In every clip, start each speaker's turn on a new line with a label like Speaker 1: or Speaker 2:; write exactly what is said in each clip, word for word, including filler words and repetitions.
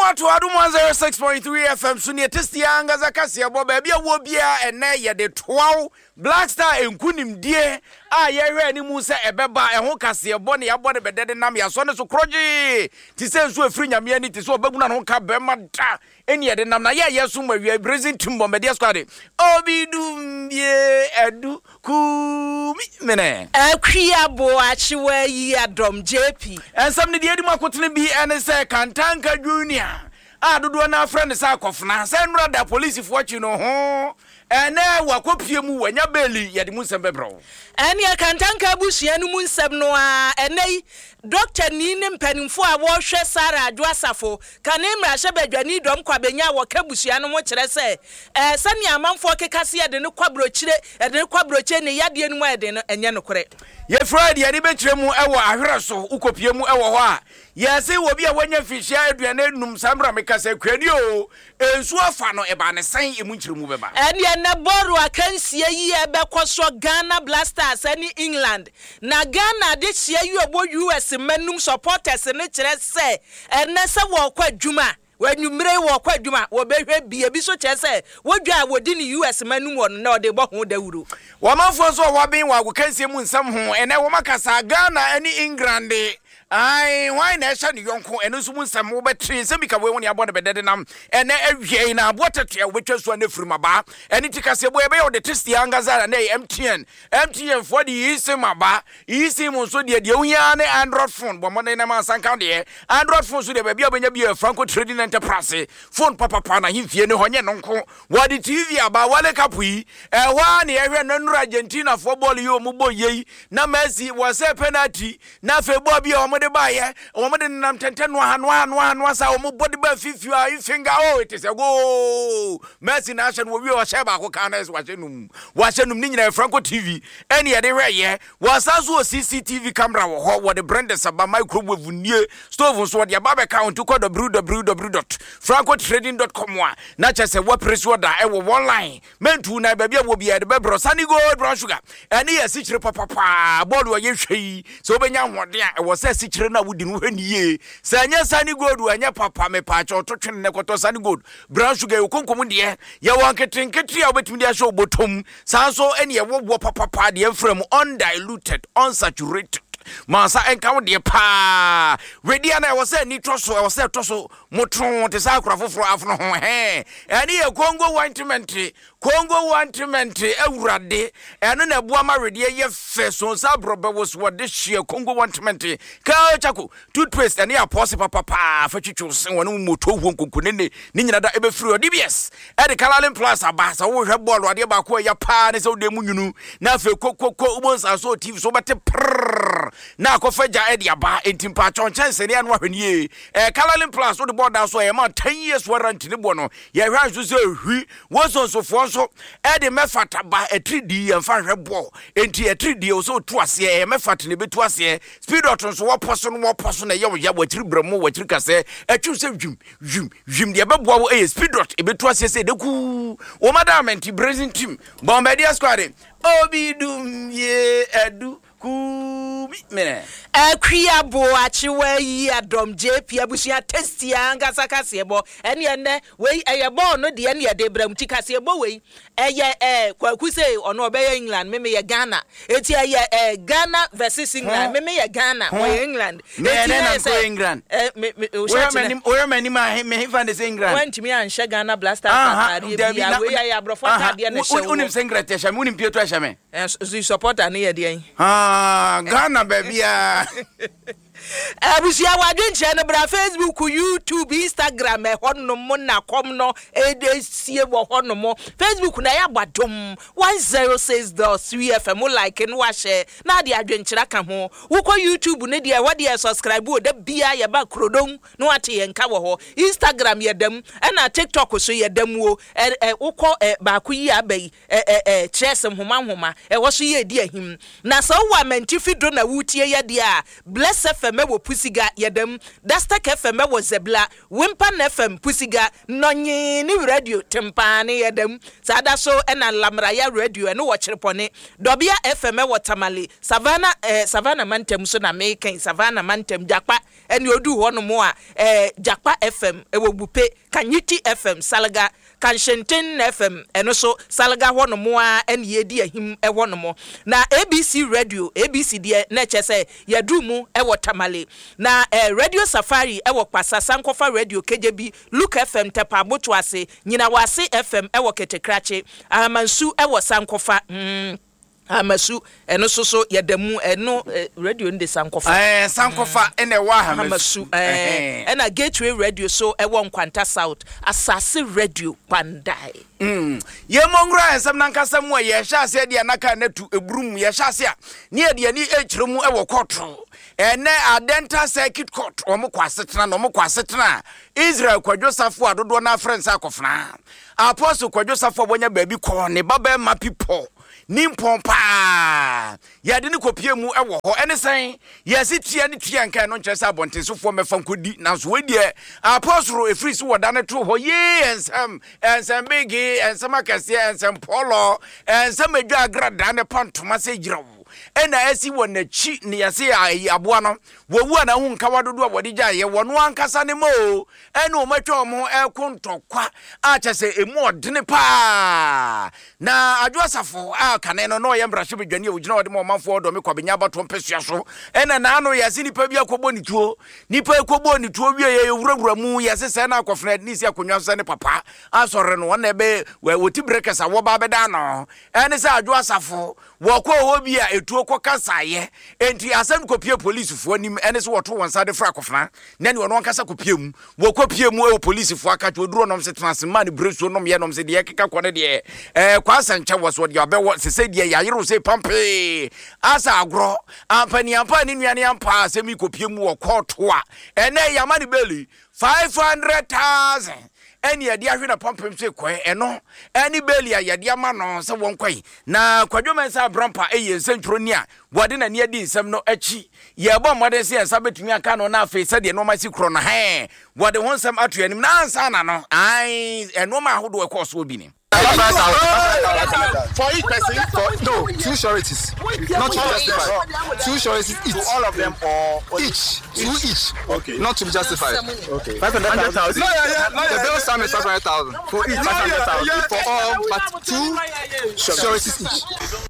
Speaker 1: to Adum one oh six point three F M Sunia Testianga Zakasia Boba Bia Wobia and Naya de twelve Black Star and Kunim dear. Ah, yeah, any Musa Ebeba and Hokasia Bonnie Abode Beded Namia Sona so Croji. Tisen so free Yamiani to so Babuna Honka Bemata. Any other Namna, yes, somewhere we are brazing Tumbo Media Squad. Obi dum ye edu ku mene.
Speaker 2: A Kia Boachi where ye are drum J P.
Speaker 1: And some of the Edima Cotton be and say Cantanka Junior. Ah, do na friend is Akofna. Send rather police if what you know. And now Wakopium when your belly yet Musa Bebro.
Speaker 2: And ya Cantanka Bush Yanumun Sabnoa and nay. Doctor Ninem Penifo Washer Sarah Dwasafo, Canema Shabajani Dom Quabenya Wakabusiano, what I say. Eh, Sanya Manfoke Cassia, the no quabroche, and the quabroche, and Yadian wedding, and Yanokore. Ye
Speaker 1: Friday, and Ibetremu Ewa Araso, Ukopiemu Ewa. Yes, it will be a one year fish, Adrianum Sambra Mecase Cranio, and Suafano Ebane saying in which remove.
Speaker 2: And Yanaboru, I can see a year back Ghana Blasters, any England. Na Ghana, this year you are U S menum supporters and it say, and Nessa walk quite Juma. When you may walk quite Juma, or be a biso chese, what you are within the U S menum or no, they walk with the Uru.
Speaker 1: One month was all Wabin, we can see Moon somehow, and I Wamakasa Ghana, any England. Ay, why nation yonko and usumun some over trees, and because we only about the bedenam, and every in a water tier, which was one from a bar, and it takes away or the Tistiangazar and M T N, M T N for the Easy Maba, Easy Monso, the Yoyane Android phone, Bomana San County, Android phone, so there may be a Franco trading enterprise, phone Papa Pana, him, Fiano, Honyanonko, what the T V about Wale Capui, and one area non Argentina football, you Mubo Ye, Namasi was a penalty, Nafe Bobby or the buyer, or more than ten ten one one one was our body by fifty finger. Oh, it is a go. Mercy Nation will be a Shaba who can as watching watching Nina Franco T V. Any other way was also a C C T V camera or what the brand is about micro with near stove so your bank account to call the w w w dot franco trading dot com. Not just a what press order, I will one line. Men to na baby will be at the Bebro Sunny Gold Brown Sugar. And here, Sitch Papa, Bodo Yeshi. So when young one there was a Children wouldn't win ye. Sanya Sunny Gold, when your papa may patch or touch and Nekoto Sunny Gold. Brown Sugar, you come come dear. You want to drink it here between their show bottom. Sanso and your papa papa, dear from undiluted, unsaturated. Mansa and count dear pa. Ready and I was saying, Nitroso, I was said Tosso, Motron, the Sacra for Afro hair. And here Congo wantimentary, Congo wantimentary, Eurade, and then a Buama ready a face on Sabroba was what this year Congo wantimentary. Kachaku, toothpaste and here possible papa for chichos and one moto won't kunini, Nina da ebe free D B S. At the Calalin Plaza Bass, I will have ball what your bakwa your pan is all the moon. Now for cocoa was I so tea so but a na kofeja edia ba entimpa chonchen ne anwa hwenie eh Calalin Plus so the board so e ma ten years warranty ne bono ye hwan so so hwi woso so fo so e de mefata ba e three D e fa hwebo enti e three D so to ase e mefata ne betu ase speed out so wo poso no wo poso na ye wo ya watiri bramo watiri kase e twu se dwim dwim dwim de bebo wo e speed out e betu ase se de ku wo madam enti brazing team bombardier squad obi dum ye edu mene
Speaker 2: a Kia Boachi where ye are drum J P Abusia Testia and Gasakasiabo, and yende way a born no the end de Bram Ticasiabo way, a ya a Quakuse or no Bay England, maybe a Ghana. It's a Ghana versus England, maybe a Ghana or England.
Speaker 1: England. Where many may find this England?
Speaker 2: Went to me and Shagana Blaster. I have Brofata, the Unim Singretation, Unim Piotrashame. As you support an ear,
Speaker 1: ah, Ghana, baby.
Speaker 2: Abusia wadwen che ne bra Facebook, YouTube, Instagram e honno mo na kom no e de sie wo honno mo Facebook na ya badom one oh six point three F M like no wa share na de adwenkyira ka ho wo ko YouTube ne de wa de subscribe o da bia ye ba krodom no ate ye nka wo ho Instagram ye dam na TikTok so ye dam wo e wo ko ba ko yi abai e e chesem homa homa e wo so ye di ahim na so wa mentifi do na wutie ye de a Bless F M M wo Pusiga yedem Dastak F M wo Zebla Wimpan F M Pusiga nonyi ni radio tempani yedem sada so ena lamraya radio eno wo chirepone Dobia F M wo Tamale Savannah eh, Savannah mantem so na meken Savannah mantem Jakpa eni odu ho no mo a eh, Jakpa F M ewo Bupe Kanyiti F M Salaga Kanshenten F M eno so Salaga ho no mo a eni yedi ahim e ho no mo na A B C radio A B C die na chese yadumu e wo Tamale na eh, Radio Safari e wo Kwasa Sankofa radio K J B Luke F M Tepa Botoase nyina wase F M e wo Ketekrache Amansu e wo Sankofa mm. Amasu eno so so yadamu eno eh, radio ndi Sankofa
Speaker 1: eh Sankofa ene wa
Speaker 2: Amasu eh ena Gateway radio so e wo Nkwanta South Asase radio Pandai
Speaker 1: mm ye mongra ensam nankasa mu ye hyase de anaka na tu ebrum ye hyase a ne de ani echire mu e wo kotro ene Adenta Circuit Court omo kwasetena no omo kwasetena Israel kwadwosafo adodo na friends akofna Apostle kwadwosafo bonya baabi ko ne baba ma people Nimpompa yade ne kopie mu ewo ho ene sen yesi tia ne tia nkan no nkyeresa abontesofo mefa nkodi nanso wedie Apostle efiri so woda ne to ho ye ensam ensam bigi ensam akase ensam polo ensam adwa agrada ne pantoma se girawo ena esi wonachi ne yase aboa no wowu ana hu nka wadodo a wode gya ye wono ankasa ne mo ena o matwa mo ekontokwa a chese emu odene pa na adwasafo a kane no no ye mbrahye bedwane wogina wode mo manfo do me kwabenya bato mpesua so ena na ano yase nipa bia kobo ni tuo nipa kobo ni tuo wie ye wurawura mu yase se na akofna ni si akonwa so ne papa asore no wona ebe woti breakers a wo ba beda no ene se adwasafo wo ko ho bia etuo ko kasaye enti asem kopie police fo nim ene se woto wonsa de fra akofna na ne wono nkasa kopie mu wo kopie mu e police fo aka oduro nom se transma ne breso nom ye nom se de keka kone de eh kwa sancha wo so de abewo se se de ya yero se pampe asa agro ampani ampani nuane ampa asemi kopie mu wo koto a ene yamani beli five hundred thousand eni yadi ahwe na pompem se kwe eno eni beli ya yadi ama no se wonkwai na kwadwomensa abrampa eye nsentro a wade na ne adi nsem no achi ye bo mmode se ensa betumi aka no na afi se de no ma si kro na he wade wonsem atu anim na ansa na no ai eno ma hodo e course obi ni
Speaker 3: for each person, for no, two sureties, not to be justified. Two sureties each. To all of them or each, two each. Okay. Not to be justified. Okay. Five hundred thousand. No, yeah, yeah. The bill sum is five hundred thousand for each. Five hundred thousand for all, but two sureties each.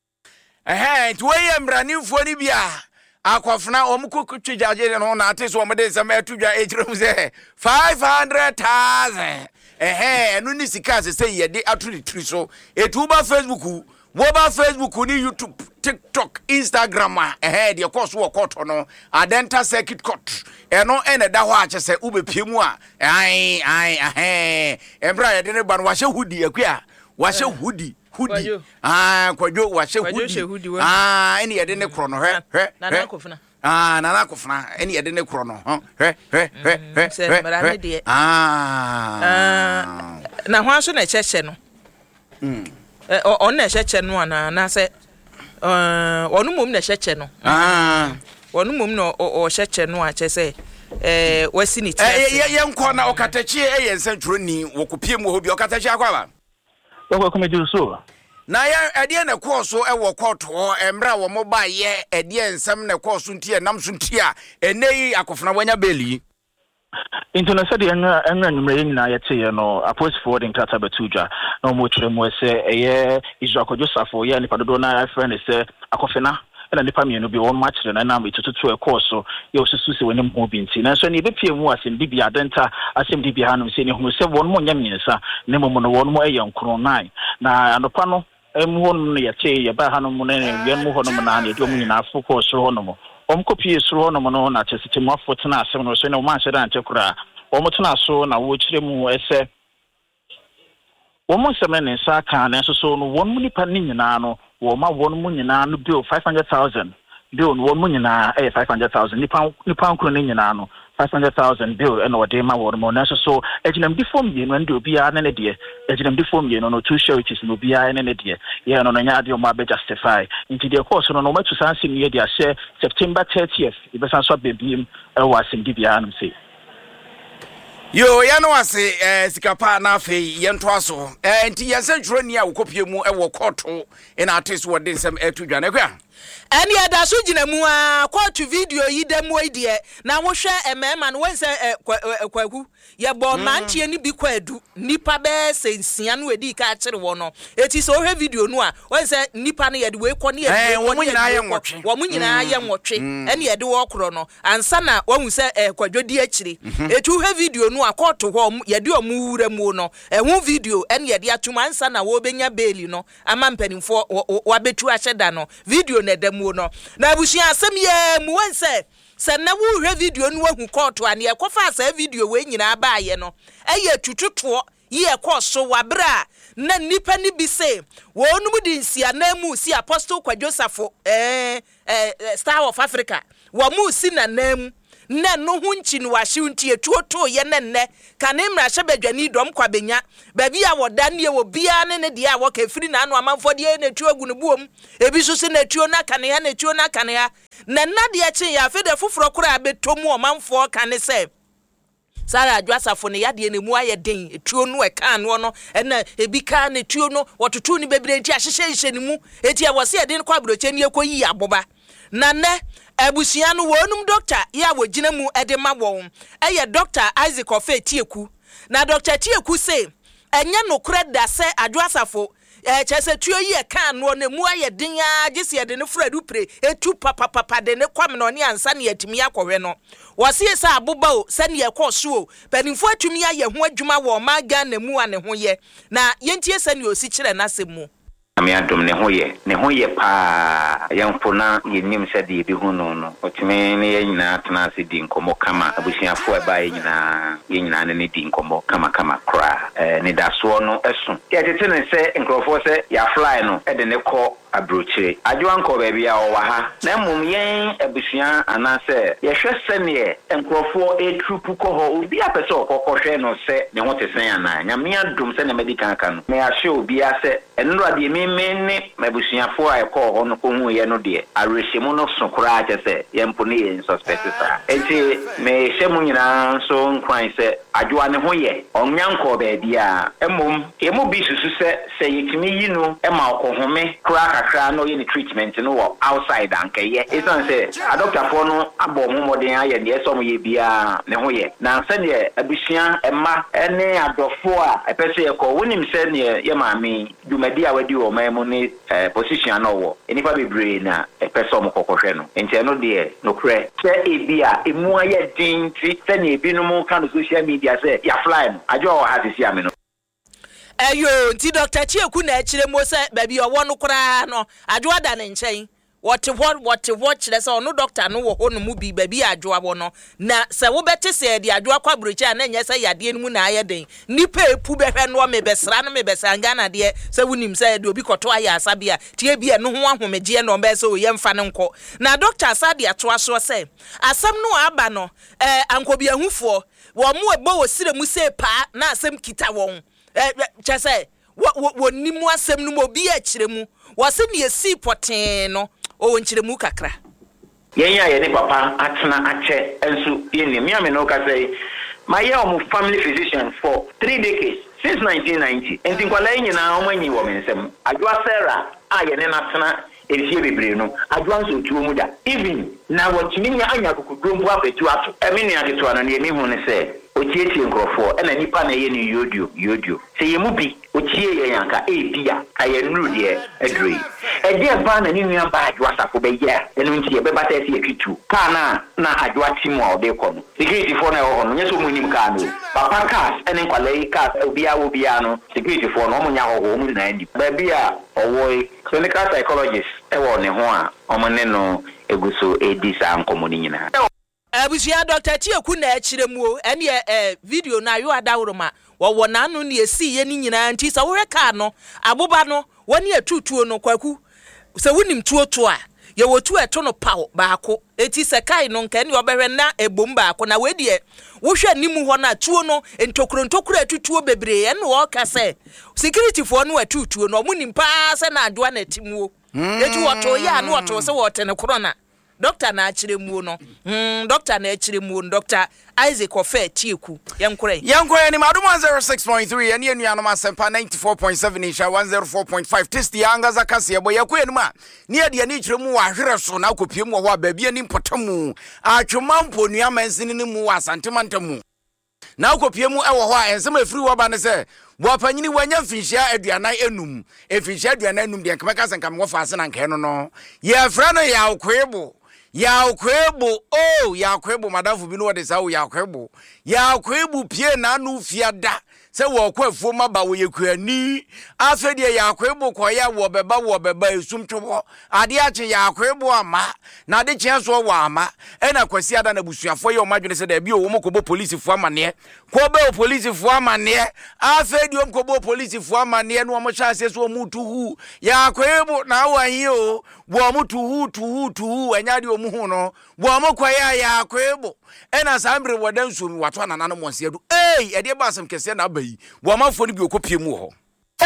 Speaker 1: Eh, two a m running for Libya. Akofna omukuku twijaje no na ate so omede nsema atudwa ejirem se five hundred thousand eh enu ni sika se se yede atuli tri so etuba Facebook wo ba Facebook ni YouTube TikTok Instagram eh de course wo court no Adenta Circuit Court eno ene da ho ache se ubepie mu a ai ai eh ebra yede ne ba no wahye hudi akua wahye hudi hudi ah kwadwo wahye hudi ah ene yede ne kro no he he
Speaker 2: nana kofuna
Speaker 1: ah nana kofuna ene yede ne kro no he he he ah
Speaker 2: na ho aso na cheche no mm eh on na cheche no ana na se eh onu mum na cheche no
Speaker 1: ah
Speaker 2: onu mum no o cheche no a che se eh wasi ni tie
Speaker 1: eh ye nko na okatachi eh ye nsantro ni wokopie mu hobi okatachi akwaba
Speaker 4: Wako komedi so
Speaker 1: na ya ede na course e wo court ho emra wo mo ba ye ede nsam na course ntie nam so ntie a eneyi akofna wanya beli
Speaker 4: International de enra enra numere nyina yete ye no approach forwarding kata betuja no mo twere mo se eye Israel Josafo ye ni padodo na friend se akofena na nipa mienu bi won match na na mitututu e course so ye osusu se woni mo bi nti na so ne be pie mu asem di bia Adenta asem di bia hanum se ne hu se won mo nya miensa ne mo no won mo eye nkro nine na anopa no emu won no yete ye ba hanum ne ye mu honum na ne do mu nyina afo course so honum omkopie suro no no na chesiti mo afo na asem no so ne o man sheda antekura omotuna so na wo kire mu ese wo mo seme ne saka na so so no won mu nipa ni nyina no wo ma won mu nyina no bill five hundred thousand bill no mo nyina eh five hundred thousand nipa nipa nkro ne nyina no five hundred thousand bill and what they ma wor mo na so ejinam di form ye no ndi obi a na ne de ejinam di form ye no no two charities no obi a na ne de ye no no nya ade o ma be justify into the course no no ma to san sim ye dia share September thirtieth e be san so bebiem e wa sim di bia no say
Speaker 1: yo ya no ase eh sikapa na afi ye nto aso eh nti ye se dwuro ni a wokopie mu e wo koto e na artist wo den sem e to dwane kwa
Speaker 2: Any other sujina mua quote video yi dem we de na wo hwe emema no wense kwaku ye bo mantie ni bi kwadu nipa be sensia no edi ka kire wo no eti so hwe video no a wense nipa no ye de we ko ne ye
Speaker 1: wo nyina ye nwotwe
Speaker 2: wo nyina ye nwotwe ene ye de wo kro no ansa na wahu se kwadwodi akire eti hwe video no a quote ho ye de omu wura mu no ehun video ene ye de atuma ansa na wo benya beli no ama mpanimfo wa betu ahyeda no video na demu no na abusia asem ye mu wense se na wo hwe video no wahu koto ane e kofa asa video we nyina ba ye no eye tututo ye koso wabra na nipa ni bi se wonum di nsia na mu si Apostle Kwadwosafo eh eh Star of Africa wo mu si na nam na no hu nchi no wahye nti etuoto ye ne nne ka ne mra hye badwani dom kwabenya ba bia woda ne wo bia ne ne de a wo ka firi na anu amanfo de na tuo gu ne buom ebi so se na tuo na kane ya na tuo na kane ya na na de achi ya fe de foforo kora abetomu omanfo kane se Sara Adwasafo ne yade ne mu aye den etuo no e kan no no na ebi ka ne tuo no wototo ni bebre nti ahyehye hye ne mu eti a wose ede ne kwa broche ne ekoyi aboba na ne abusia no wonum doctor ya wogina mu ede ma won eye doctor Isaac Ofetieku na doctor Tieku say enye no kreda se Adwasafo eh chese tuo yi kan no ne mu aye den ya gese ede ne fradu pre etu papa papa de ne kwam no ne ansa ne atimi akọhwe no wose se aboba o se ne ekoso o penimfo atumi aye ho adwuma wo ma ga na mu ane ho ye na yentie se ne osi kire na semu
Speaker 5: Ami adom ne hoye ne hoye pa yamfona yenim sede bi hunu no otime ne yina tena se di nkomo kama abusiafo eba yina yina ne di nkomo kama kama kra eh ne daso no esu yetete ne se nkrofo se ya fly no e de ne ko abrochire adwa nko ba bia o wa ha na mum yen abusia anase ye hwe sene nkrofo etrupu ko ho obi apese okokohwe no se ne ho tesen ana nyame adom se ne medical kan me ahwe obi ase enro ade meme mabusiafo a ekọ ho no ko hu ye no de arehemu no so kora ache se ye mpo ne ye suspect sa enti me hemu nyina so nkwan se adwa ne ho ye onyanko ba bia emom emu bi susu se se yitimi yi no e ma okohome kora kakra no ye ni treatment no wo outside anka ye esan se a doctor for no abo mo modern aye de so mo ye bia ne ho ye na se ne abusia emma ene adofo a epese ye ko wonim se ne ye maami dumadi a wadi o maemu ni position no wo enipa bebre na epese mo kokohwe no enti no de no kre se ebia emu aye dinti se ne ebinum kan social media se ya fly no ajo o ha sisi ame no
Speaker 2: Eyo nti Doctor Tieku na akire mo se ba bi owo no kora no adwo da ne nchen what what what what le se no doctor no wo ho no mu bi ba bi adwo abo no na se wo bete se de adwo akwa brochi na nya se yade mu na aye den nipa epu behwe no me besra no me besanga na de se wunim se de obi koto aye asabia tie bi e no ho ahomegye no be se o ye mfa ne nko na doctor asade ato aso se asem no aba no eh ankobi ahufo wo mu ebo wo sire mu se pa na asem kita won eh chese wo wo nimu asem no mo bi a kire mu wo se ne esi poten no o nchire mu kakra
Speaker 5: yen ya ye ne papa atena ache ensu ye ne mi ame no ka say my own family physician for three decades since nineteen ninety and tinkwala nyina o manyi wo mensem adwa Sarah a ye ne natena efie bebre no adwa nso tuo mu da even na watimi nya anya kokudrombu afetu ato emi ne aketo ana ne mi hu ne say ochietie nkrofo ena nipa na ye ni yodio yodio se ye mu bi ochie ye yanka e bia aye nru de adrei e de ba na ni nua ba Adwasafo be ye enu nti ye be bata ese ekitu ka na na Adwa timu a ode ko no security for na ho no nyeso mu nim ka no papa cars ene kwalai cars obia obia no security for no omunya ho ho mu na ndi ba bia owo clinical psychologist e wo ne ho a omone no eguso edisa nkomoni nyina
Speaker 2: abusia Doctor Tieku na akire mu ene eh video na yo adawroma wo wo nanu ne esi ye ni nyina nti sa wo reka no aboba no woni atutuo no kwaku se wonim tuoto a ye wotu eto no paw baako eti sekai no nka ne obehwe na ebom baako na we de wo hwe nimu ho na tuo no ntokuro ntokuro atutuo bebre ye no wo ka se security fo no atutuo no mo nimpa se na adoa na timuo eti woto ya no woto se wote ne korona doctor na achiremu no mm doctor na achiremu doctor Isaac Ofe Tieku yankure
Speaker 1: yankure ni madum one oh six point three ene enu no asempa ninety-four point seven isha one oh four point five test yanga zakase ebo yakoye numa ni ade ni chiremu wa hwere so na akopiem wo ho ba bia ni mpotamu atwomampo nua mansini ni mu wa santemantamu na akopiem e wo ho a ensem afiri wo ba ne se bo panyini wanya mfinhia aduanan enum efinhia aduanan enum de nkama kasa nkama wo fa ase na nkae no no ye fra no ya okwebo ya okwebo oh ya okwebo madafu bi no wode sa ya okwebo ya okwebo pie na anu fiada se wo kwafuo maba wo yekuani afede ya okwebo koya wo beba wo beba esumtwo ade ache ya okwebo ama na de kyen so wo ama ena kwasi ada na busuafo ye o madwene se da bi o wo mokobo police fu amane ko be o police fu amane afede o mokobo police fu amane no mo sha se so mutuhu ya okwebo na wa hi o wo mutuhu tuhu tuhu anyade o mu no bo amokwaya ya akwebo ena sambre wodan sumi wato anana no monse adu eh e de ba asem kese na abayi bo amafo ni bi okopie mu ho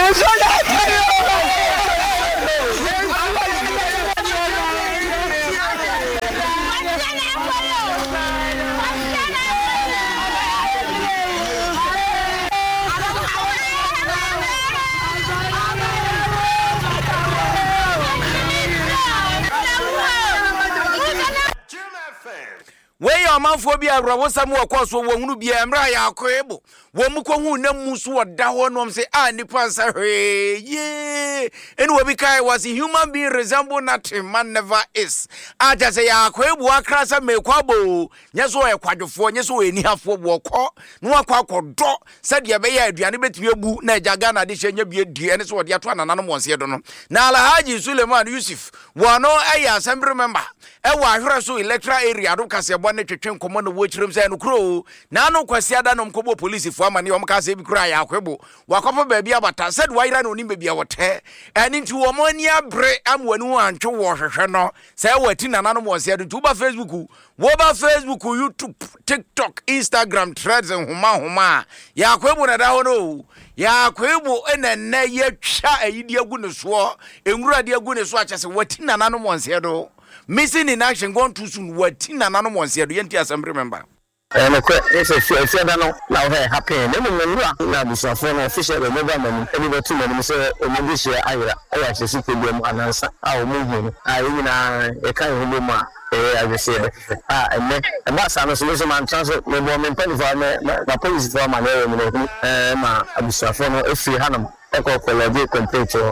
Speaker 1: we your man for be a rawosam wo kwaso wo hunu bia emra ya akwebo wo mu ko hu na musu oda ho no say ah nipa sa hwe ye eni wo bi kai was a human being resemble nothing man never is aja say ya akwebo akrasa mekwabo nyeso e kwadwofo nyeso eni hafo bo ko no akwa akodo se de be ya aduane betumi abu na jaga na de hye bia die eni so wo de ato anana no monse do no na Alhaji Suleiman Yusuf wo no ayi assembly member e wa ahwere so electoral area do kase ne twetwen komo no wo chirem say no kro na no kwasi ada no mkobo police fu amane o mka say bi kro ya akwebo wakopo ba bia bata said waira no nim bia wote eni nti wo mani abre amwanu antwe wo hwehwe no say wati nana no mo say do tuba Facebook wo ba Facebook YouTube TikTok Instagram Threads and huma huma ya akwebo na da ho no ya akwebo enenne ye twa ayidi agu ne so enwura de agu ne so achese wati nana no mo say do missing in action gone too soon. What Tina no one said, the anti assembly member.
Speaker 6: And it's a fear no now happy. Never now this phone official remember me. Everybody to me say, oh, this year I actually see them and answer our movement. I mean, a kind of woman. I just say, ah, and that's a solution man transfer. The woman penny for my police for my name, my Abusafon, if you had them, echo college competitor.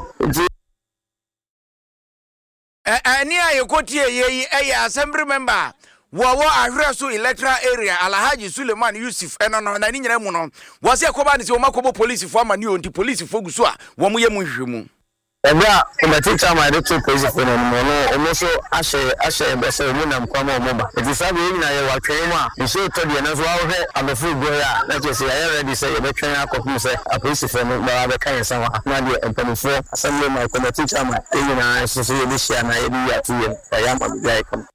Speaker 1: Ani ayokotie ye eh assembly member wo wo ahwere so electoral area Alhaji Suleiman Yusuf eno no na ni nyina mu no wo se akoba ni se wo makobo police fo amani onti police fo guso a wo mo ye mu hwehwemu
Speaker 6: ebia o teacher my two police fo no no o so ahye ahye be se mu na mkwama o moba it is sabe nyina ye wa twen mu a nso to de na so wo hwe abefu go ya na je se ya ready say ye be twen akofum say a police fo no ba be kan san wa na de empanifo assembly my teacher my nyina so so ye bi share na ye bi ya tuye ya ma bi ya kam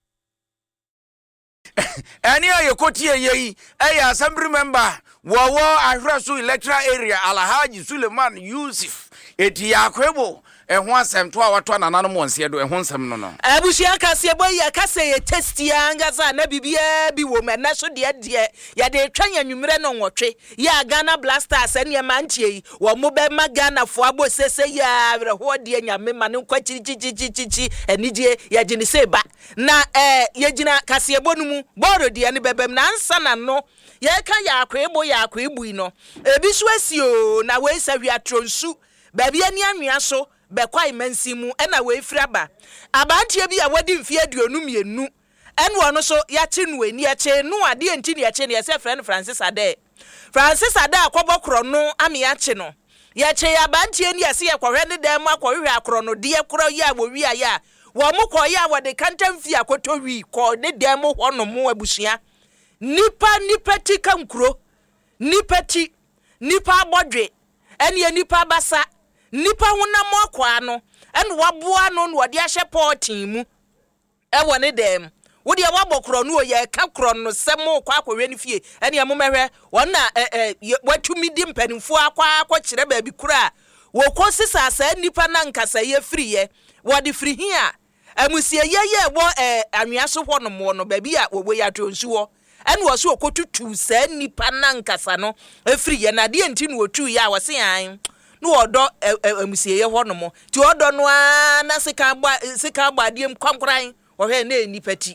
Speaker 1: ani ayokotie ye eh assembly member wo wo ahwere so electoral area Alhaji Suleiman Yusuf eti akwebo ehun asem to a wato anana no monse do ehun nsem no no
Speaker 2: abusia kase boy ya kase ye testi anga za na bibia bi wo me na so de de ya de twan anwumre no nwotwe ya Ghana Blasters ene ya manchie wo mo be ma Ghana fo abosese ya ho de nyame ma ne kwa chichichichichi enije ya gine se ba na eh ye gina kase bo no mu boro de ne bebem na ansa na no ye ka ya akwebo ya akwebu no ebi so asio na we sa wi atronsu baby ani anwea so be kwai mansi mu ena we fraba abantie bi a wadi mfie aduonu mienu enwo no so ya che nu ani ya che nu ade enti ne ya che ne ya se friend Francis Ade Francis Ade akobokro no ame ya che no ya che ya abantie ni ya se ya kwahwe ne dem akwahwe akro no de akro ya wo wi aya wo mu ko ya wo de kantam fi akoto wi ko ne dem ho no mu abusua nipa nipa ti kankuro nipa ti nipa abodwe ene nipa basa nipa wona mo akwa no ene waboa no no de ahye portin mu e wone dem wo de wabɔ kro no ye ka kro no sɛm kwa akɔwe ne fie ɛne amomɛhwɛ wɔn na eh watumi di mpanimfo akwa akɔkyerɛ baabi kura wo kosi sasa nipa na nkasa ye free ye wo de free hia amusie ye ye wo eh anwea so hɔ no mo no baabi a wo ya to nsuo ɛne wo so okotutu sa nipa na nkasa no free ye na de enti no otu ye a wo se an no odo amusie ye hɔ no mo ti odo no a na sika gba sika gba de kwankran wo hwɛ na nipa ti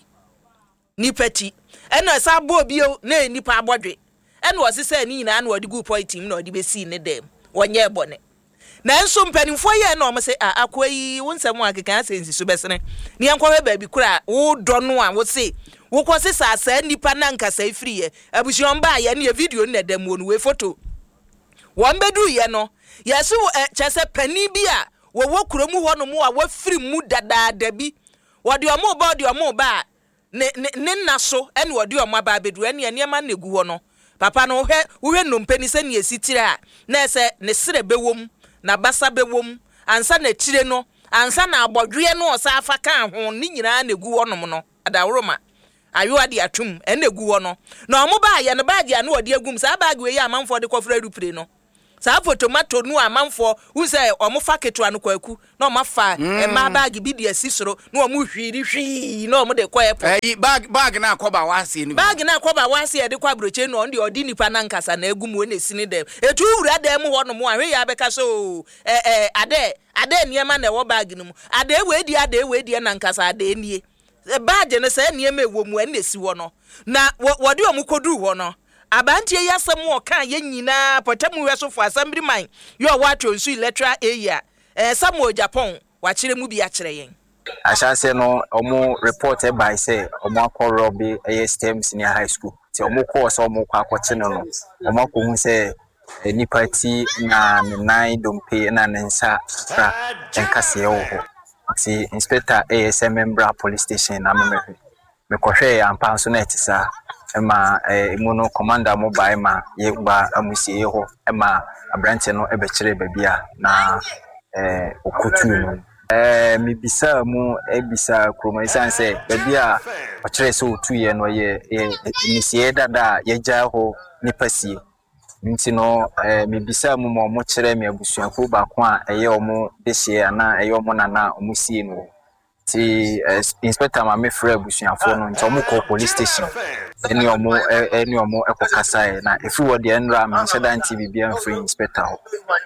Speaker 2: nipa ti ɛna sa bo bio na nipa abodwe ɛne wo se sɛ ni nyina na wo de gu point team na wo de besi ne dem wonye bone na enso mpanimfo ye na o mse a akwayi wonsam akeka asensi so besene ne yankwa baabi kura wo do no a wo se wo kwose sasa nipa na nkasa ifiri ye abusion ba ye ne video na dem wonu we photo won bedu ye no yesu chese pani bi a wo wo kuromu ho no mu a wo firi mu dadaada bi wo de omo ba de omo ba ne ne na so ene wo de omo ba bedu ene ene ma negu ho no papa no hwe wo hwe no mpani se ne esitire a na ese ne sere bewom na basa bewom ansa na tire no ansa na abodwe no osa afa kan ho ni nyina na egu wonom no adaworoma ayo ade atum ene egu wo no na omo ba ye ne baagi anu ode agum sa baagi we ye amanfo de kofra rupre no sa fotomato nu amanfo hu se omo fa ketu anu kwaku na omo fa e ma baagi bi de asisoro na omo hwiri hwi na omo de kwa epo
Speaker 1: eh bag bag na akoba wase ni
Speaker 2: bag na akoba wase e de kwa broche no onde odi nipa na nkasa na agum we na sini dem etu wura dem ho no mo ahwe ya beka so eh eh ade ade niema na wo bag no mu ade we di ade we di na nkasa ade nie bag ne se niema ewo mu na si wo no na wode omo kodu ho no abantie yasem wo kan ye nyina potamu wesofo assembly man yo watro nsu electoral area eh Samuel Japan wa kire mu bi a kire yen
Speaker 3: ashase no omo report e by say omo akoro bi e STEM senior high school ti omo ko so omo kwa akwache no no omo ko hu say ni party na me nine dompe na nensa fra enkase wo ho ti inspector A S M member police station na me me ko hwe ampa so na etisa ema imuno commander mobile ma ye gba amusie ho ema abrante no ebe kire babia na eh okutu no eh mi bisa mu ebisa kromaisa nse babia o kire so otu ye no ye misie dada ye gya ho nipasie nti no eh mi bisa mu mo mo kire mi abusuafo ba ko a eye omo dehie ana eye omo nana omusie no ti inspector ma me frɛ abusuafo no nti omo ko police station eni omo eni omo ekokasa na efi wo de enra ma nhyeda nti bibia free inspector ho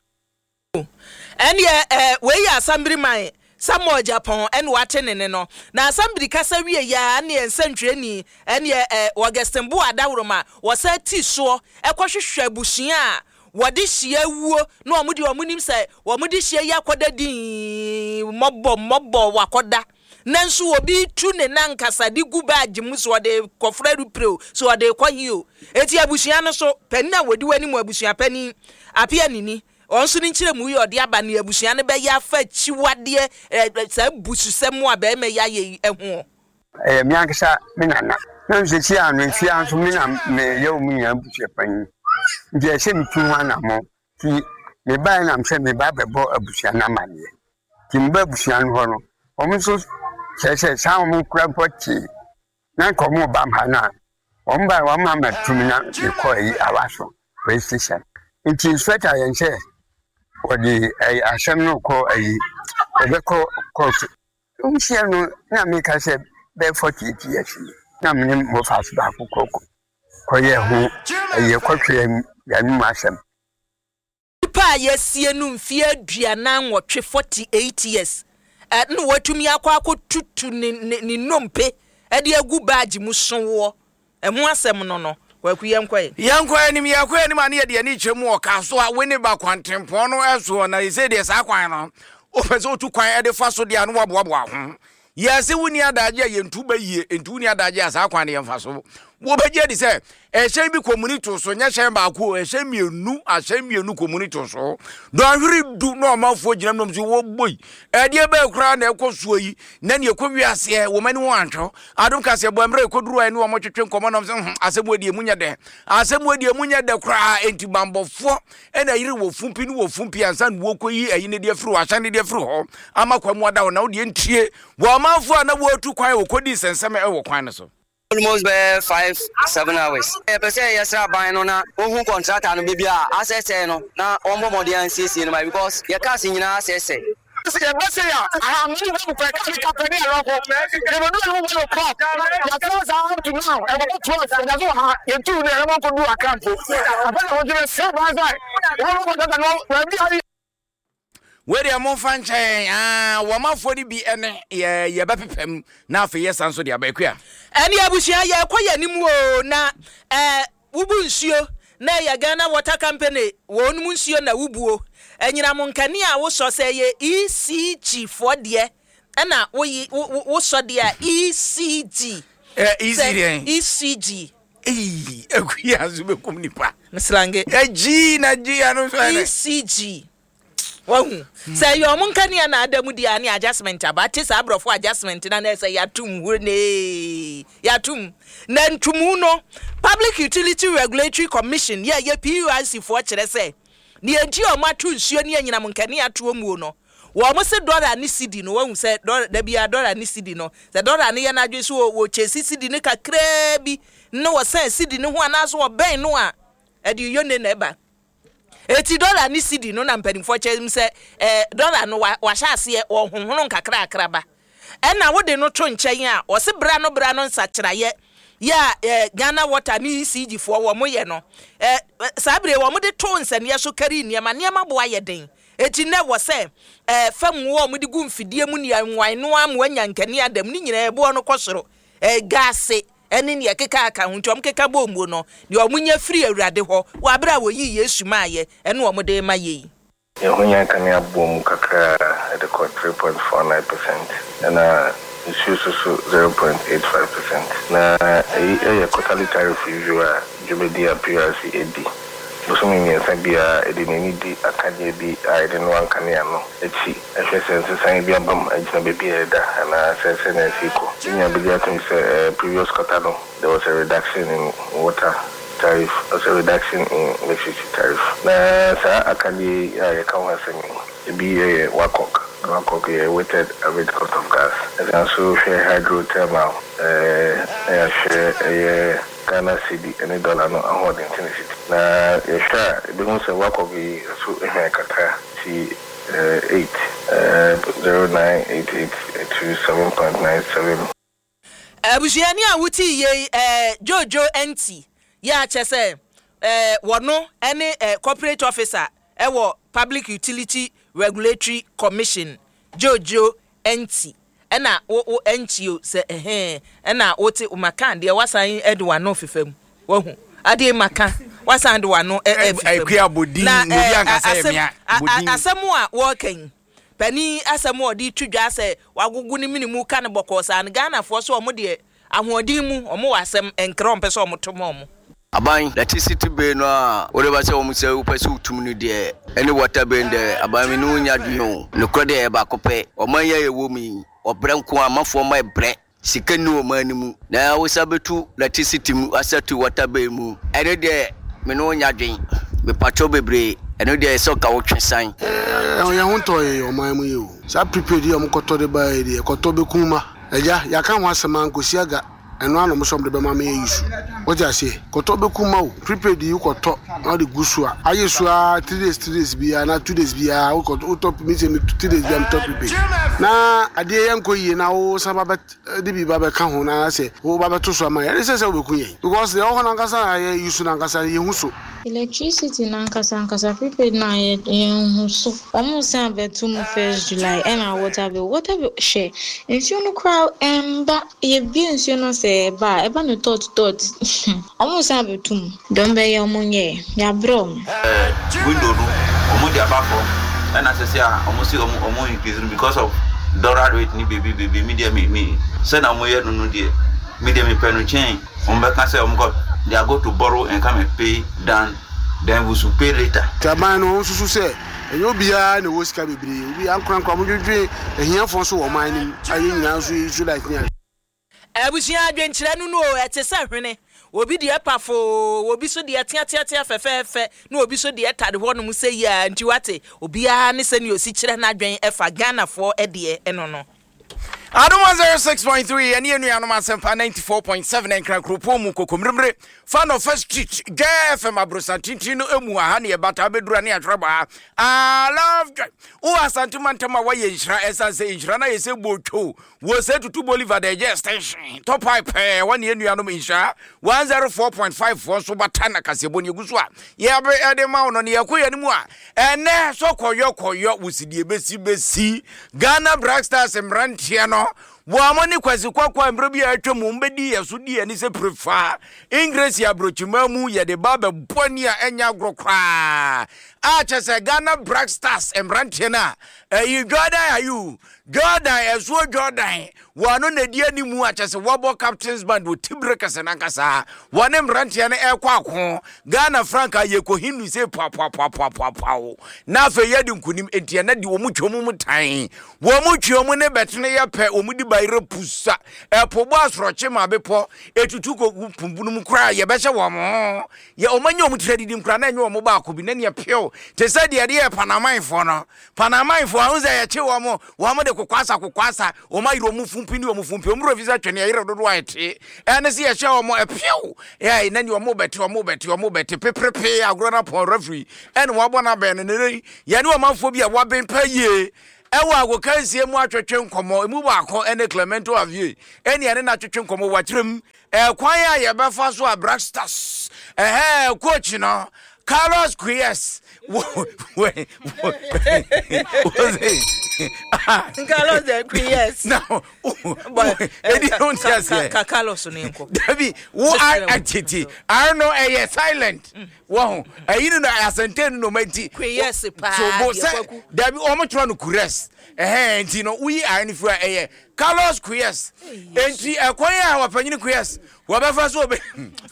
Speaker 2: eni eh we ya assembly man Samuel Japan eni wate ne no na assembly kasa wie ya ne ensantwe ni eni eh Augustin Bu Adaworoma wo sa ti so ekohwehwe abusua wodi hia wuo na omudi omunim se omudi hia yakoda din mobbo mobbo wakoda nanso obi tu ne nankasa di gubaage mu so de kofra rupre so de kwahio eti abusua no so pani na wodi wani mu abusua pani apia nini onso ni nkire mu yi ode aba ne abusua ne be ya fa chiwade sa busu semu a be me ya ye eho
Speaker 7: eh mi ankasa me nana na nse chi anu fi anso me na me ye mu nya abusua pani je se mi tu wana mo ti me ba na mse me ba bebo abusua na mane ti mba abusua no ho no omo so se sa mo kura poti na ko mo ba ma na o mba wa ma ma tu na me ko yi awaso police station nti inspector yen se o di ai asem no ko ai e be ko ko um se no na me ka se be forty years na me mo fa so ba ko ko ko ye ho ai ko twe ya ni ma asem
Speaker 2: pa yesie no mfie aduana nwotwe forty-eight years eh no watumi akwa akotutu ni nompe e de agu baagi mu sonwo e ho asem no no kwaku yenkwae
Speaker 1: yenkwae ni yakwae ni ma ne de ani kyemu o ka so a we ne ba kwantempo no eso na ise de sa kwan no o pese otu kwan e de fa so de anu waboabo ho yesi wuni adaje ye ntu ba yie ntu ni adaje asa kwan ne yemfa so wo beje di say e hye bi community so nya hye ba ko e hye mienu a hye mienu community so do ahwere du no amafo gina nom so wo boy e de ba kura na ekosuo yi na ne ekwi ase wo mani wo antwo adom ka se bo emre ekoduru ai ne wo twetwe nkomo nom so asem odi emunya de asem odi emunya de kura enti bambofo e na yiri wo fumpi ni wo fumpi ansa wo koyi ayi ne de afiri wa hye ne de afiri ho amakwa mu ada wo na wo de ntie wo amafo na wo tu kwan wo kodi sensem e wo kwan so
Speaker 8: almost be five seven hours e pe say yes ra ban no na ohun contractor no bibia access no na ombo modern C C no because your cars nyina access say
Speaker 9: ya bese ya aha mi no ko ka ka ka ni ro ko e mo no mo no ko ya ka sa up to now e mo to sa na so ha e tu ne mo ko do account aba na wo je se ba sai e mo ko da no wa bi ari
Speaker 1: where am fan chen ah wo mafori bi ene ye ye ba pepem na afa yes anso de abakua
Speaker 2: ene abusia ye koye nim o na eh wubu nsuo na ye Ghana Water Company wo num nsuo na wubuo enyina monkani a wo so se ye E C G for de na wo wo so de a E C G
Speaker 1: eh E C G
Speaker 2: E C G
Speaker 1: eh akuya azu be komnipa
Speaker 2: mslange
Speaker 1: eh G na G anu so
Speaker 2: E C G wahu say your monkani na adamu di ani adjustment abati sa abrofo adjustment na na say yatum ne yatum na ntumu no Public Utility Regulatory Commission ye ye P U I C for kire say ni enti o matu nsuo ni anyina monkani ato mu no wo mo se dollar ni cedi no wahu say da bia dollar ni cedi no say dollar ni ye na adwe so wo chesi cedi ni kakra bi no wo say cedi ni ho anaso wo ben no a e di yo ne na eba eighty dollars ni cedi no na mpanimfo chem se eh dollar no wa sha ase wo honhono nkakra akraba e na wo de no to nchen a wo se bra no bra no nsakiraye ya eh Ghana Water ni E C G fo wo mo ye no eh sabre wo mo de to nsane so kari niam niam bo aye den eti ne wo se eh fam wo mo de gu mfidie mu ni anwan no am wanya nkani adam ni nyina ebo no kosoro eh gase eni ne keka aka huntom keka bombo no de omunya free awurade ho wa bra wo yi Yesu maaye ene wo mo de ma ye
Speaker 10: ye hunya kan ya bom kakra at the three point four nine percent na issue so zero point eight five percent na e e quarterly tariff usual jubedi appear C A D so me sabia e de ni di akanye bi ai de no ankane ano echi ehwe sense san bi abam agina be bi eda na sense na siko nya bi atum se previous quarter no there was a reduction in water tariff, also a reduction in electricity tariff na sa akanye ya kawo asemi bi e wakok wakok e weighted average cost of gas and also share hydrothermal eh eh share eh Ghana cedi any dollar no ahoden tenacity na yesha be won say work of the so eh kaka ci eight zero nine eight eight two seven point nine seven
Speaker 2: abusiani a wuti ye eh Jojo Enti ya chese eh wono any corporate officer e wo Public Utility Regulatory Commission Jojo Enti ena wo wo enchio se eh ena wote umakan de wasan edwa no fefam wahu ade maka wasan de wa no
Speaker 1: akua bodi no bi ankasa yemia
Speaker 2: bodi asemu a wo kan pani asemu odi twidwa se wagugu ni minimu kan bokosa an Ghana fo so omo de ahoodin mu omo wasem enkra ompe so omo tomo omo
Speaker 8: aban electricity bill no a wore ba se omo se upese utum no de any water bill de aban mi no nya dwon no kro de e ba kope oman ye ye wo mi obrenko amafo ma ebre sika ni o manimu na wo sabetu electricity mu asatu water bill mu ene de me no nya dwen me pacho bebre ene de so ka wo twensan
Speaker 11: eh ya hunto ye o man mu ye o sa prepare di o mkoto de ba ye de koto be kuma eja ya kan wa sema nkosiaga eno ano mso mde be ma me yisu wo ja se koto be kuma o prepare di koto na de gusu a ayesu a three days three days bia na two days bia wo koto top me se me two days bia me top prepare na ade yanko yi na wo sababa de bi baba ka ho na se wo baba to so ma ya se se wo be kunye because the ho na nkasa ya yisu na nkasa ye huso
Speaker 12: electricity na nkasa nkasa prepaid na ye huso omo se abetum first July and our water bill water bill share if you no crowd emba ye bi nsu no se ba eba no tot tot omo se abetum don be ye omo nye ya bro
Speaker 13: eh window no omo dia ba for and as I say omo see omo omo increase because of dollar rate ni baby baby media me me say na mo ye no no die media me pen chain. On back and say, um, God, they are go to borrow and come and pay down. Then we should pay later.
Speaker 11: Tabano also say, and you'll be a no was can be. We are crank on your dream, and here for so mining. I didn't answer you like me.
Speaker 2: I wish you had been no at a seven. Will be the upper for will be so the atia tia tia fe fe no be so the atta the one who say ya and you ate obi a ne send you si kire na dwen e fa Ghana for e de eno no
Speaker 1: Adom one oh six point three and you know Asempa ninety-four point seven and Krakopomu Kokomrimre fan of first street J F M Abrosa Tintino Emu Hani Bata Bedurani Atraba I love O Asantumantama Way Ishra Essence Ishrana is a bocho was said to two Bolivar the station top pipe one year Nuano Isha one oh four point five for Sobatana Casiboni Guswa Yabe Ademount on Yakuya Mua and there so koyo koyo was the Bessie Bessie Ghana Blackstars and Rantiano Wamani kwasi kwa kwa mbrebi ya chomu mbedi ya sudi ya nise prefer Ingresi ya brochimamu ya de baba bwani ya enya grokra Acha se Ghana Blackstars embrantiana E yu Jordan ya yu Jordan ya suo Jordan Wano ne dia ni mu acha se wabo captains band wo tibreka senankasa Wane mbrantiana e kwa kwa Ghana Franka ye ko hinu se pa pa pa pa pa pa Na fe yedi nkunim entiana di womu chomu mutain Womu chomu ne betene ya pe omu di bayre pusa e po bo asroche ma bepo etutu ko pumbunu mu kra ye beche wo mo ye omanya omu tredidi mkra na enye omu ba akobi na ne pio te said the idea Panama for no Panama for who say che wo mo wo mo de kokwasa kokwasa o ma yiro mu fumpi ni o mu fumpi o mu revisa twene yiro dodo white ene se ye hwe wo mo e pio eh na ni o mo beti o mo beti o mo beti pepepe agro na pon referee ene wo bona ben ne ye ne o manfo bi a wo ben pa ye ewa agokansie mu atwetwe nkomo emu ba akọ ene Clemento Avie ene ene na atwetwe nkomo watrem e kwan ya ye befa so a Blackstars eh coach no Carlos Queiroz wait was it
Speaker 2: Carlos Queiroz
Speaker 1: no but they don't just say
Speaker 2: Carlos nko
Speaker 1: Dabi wo activity I know a silent wo ayi no asante no mati
Speaker 2: Queiroz pa
Speaker 1: so bo say Dabi o mo tro no Queiroz eh enti no we are ni for eh Carlos Queiroz enti ekwan ya wa panyin Queiroz wo be fa so be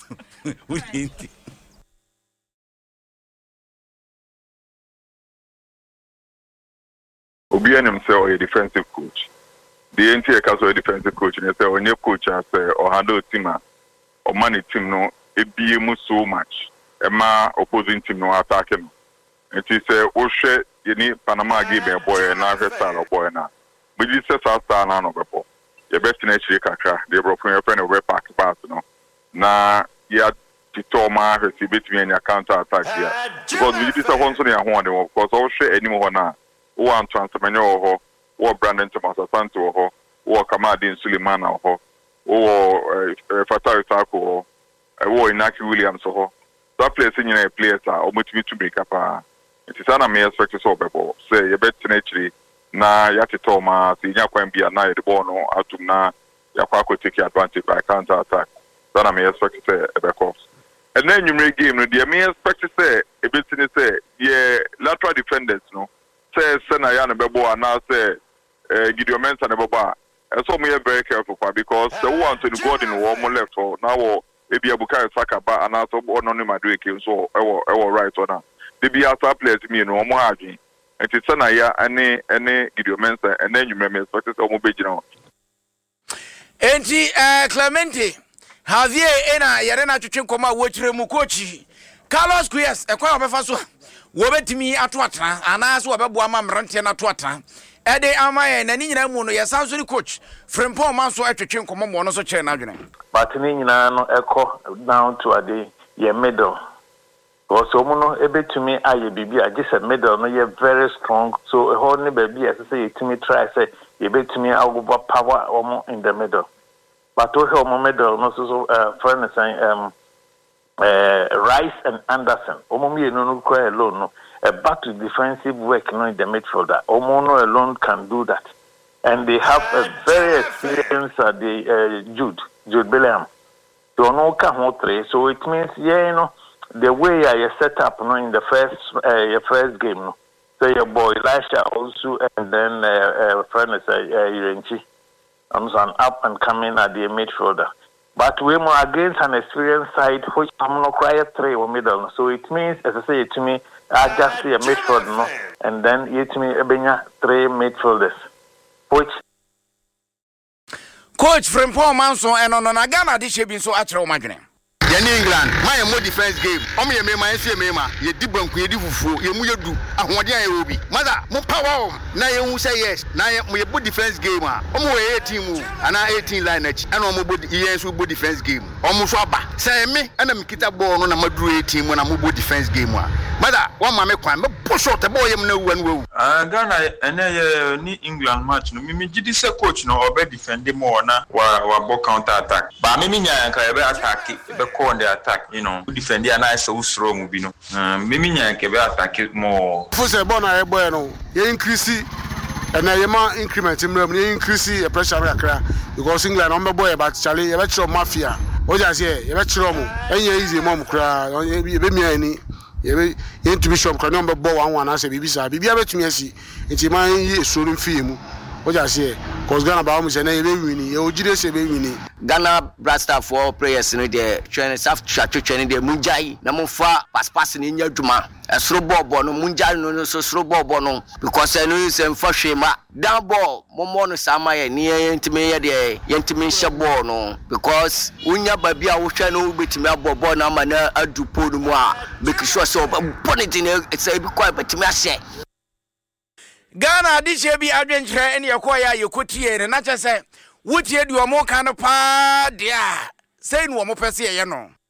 Speaker 14: Obianim say or a defensive coach. The entire cast of a defensive coach and say or new coach and say or handle team or money team no it be so much. Emma opposing team no attacking. And she say oh shit you need Panama give a boy and now star boy now. But you say star now no before. Your best in actually kakra they brought from your friend away park pass no. Na yeah Titoma has between any counter attack here. Because we just a one so one of course all shit anymore now. One transfer ho, or Brandon Thomas Santo ho, or Kamadin Suleiman ho, or Fatari Tako or Inaki Williams ho. That place in a place or much to break up. It is an amazing expected so before. Say a bet naturally na Yati Thomas, Yakwam be a night bono, out to na Yapako take advantage by counter attack. That I may expect to say a back off. And then you make game, the may expect to say a bit in say, yeah, lateral defenders, no. Say Senaya and Bebo and now say Gideon Mensah and Baba. And so we are very careful because the one to the God in one more left for now maybe a Bukai Saka ba and also on only my doing so I will right on now. The be our players me no more hagi. And it's Senaya any any Gideon Mensah and then you remember expect it almost be now.
Speaker 1: Enti uh Clemente Javier ena yarena twetwenkoma wochire mu coach Carlos Queiroz e kwa obefa so wo betimi atoatra anaso obeboa ma mrante na atoatra e de amaye na ni nyina mu no yesanso ni coach Frimpong man so atwetwenkomo mo no so kire na adwene
Speaker 10: but ni nyina no eko down to ade ye middle because omo no ebetumi aye bibi agese middle no ye very strong so e ho ne baby as say yetimi try say ye betumi agoba power omo in the middle but o he omo middle no so uh friend saying um Uh, Rice and Anderson. Omomi no quite alone. No, a battle defensive work no in the midfielder. Omono alone can do that, and they have a very experienced uh, the uh, Jude Jude Bellingham. So no can three. So it means yeah, you know the way I set up no in the first uh, your first game. No, so your boy Elisha also, and then uh, uh, friend is uh, Irenchi. I'm uh, an up and coming at the midfielder. But we more against an experienced side, which I'm not quite three or middle. So it means, as I say to me, I just see a midfield, no, and then you to me, Ebenya three midfielders, which.
Speaker 1: Coach from Paul Manson and on Ghana, this should be so at Romagene.
Speaker 15: In England, my more defense game. Omi me my say me ma. Ye di banku ye di fufu. Ye mu ye du. Ahwode an ye obi. Mother, mo power. Na ye hu say yes. Na ye mo ye bu defense game a. Omo we eighteen mu. Ana eighteen line achi. Ana omo bu ye so bu defense game. Omo so aba. Say me, ana me kita ball no na maduru eighteen mu na mo bu defense game a. Mother, one ma me kwan. Me push out the ball ye mu na wu an wu.
Speaker 13: Ah, Ghana ene ye ni England match no. Me me gidi say coach no obe defend more na wa wa ball counter attack. Ba me me nya nka ye be attack. Be on the attack, you know, defend the nice so strong, you know. Um, maybe you can attack more.
Speaker 11: For the bona, boy, no, you increase and I am increment him, you increase the pressure because England on the boy about Charlie, a retro mafia. What I say, a retro, and you easy mom cry, you be me any. You to be shop, number bow one, I say, Bibisa, Bibia to me, see, it's a man, soon film. What I say, because Ghana Bahamas and a winning, you just say, winning.
Speaker 8: Ghana Blaster for players in the training, soft chat training, the Munjai, Namufa, pass passing in your Juma, a slow ball bono, Munjai, no, so slow ball bono, because I know it's in for shame. Down ball, Momono Samaya, near intimate, the intimate shabono, because Unya Babia, which I know with me, Bobona, Mana, a Dupoduma, because you are so bonnet in it's a quite but to me, I say.
Speaker 1: Ghana, this year be adventure and your choir, you could hear, and not just say, would you do a more kind of pa, dear? Say no more per se, you know.